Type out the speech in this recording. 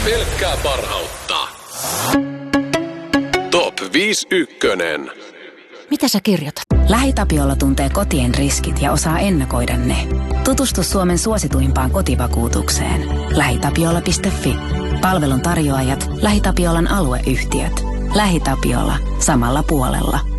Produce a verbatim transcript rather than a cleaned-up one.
Pelkkää parhautta. Top viisi ykkönen. Mitä sä kirjoitat? LähiTapiola tuntee kotien riskit ja osaa ennakoida ne. Tutustu Suomen suosituimpaan kotivakuutukseen. lähitapiola piste fi. Palvelun tarjoajat LähiTapiolan alueyhtiöt. LähiTapiola. Samalla puolella.